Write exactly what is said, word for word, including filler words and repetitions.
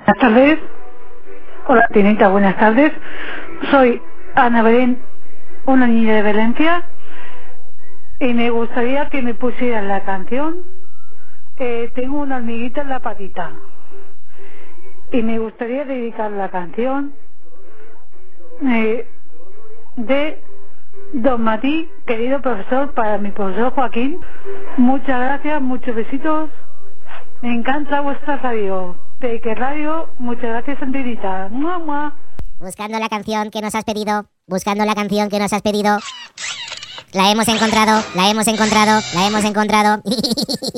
Buenas tardes. Hola, Tinita, buenas tardes. Soy Ana Belén, una niña de Valencia, y me gustaría que me pusieran la canción eh, Tengo una hormiguita en la patita. Y me gustaría dedicar la canción eh, de Don Matí, querido profesor, para mi profesor Joaquín. Muchas gracias, muchos besitos. Me encanta vuestra radio. Peque Radio, muchas gracias, Antinita. ¡Mua, mua! Buscando la canción que nos has pedido, buscando la canción que nos has pedido. La hemos encontrado, la hemos encontrado, la hemos encontrado.